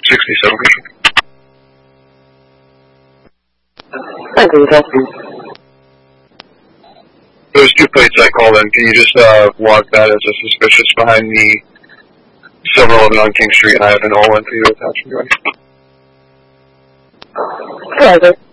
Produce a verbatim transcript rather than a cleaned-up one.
sixty-seven. I can talk to you. Those two plates I called in, can you just uh, log that as a suspicious behind the seven eleven on King Street, and I have an O one for you attached to it? Roger.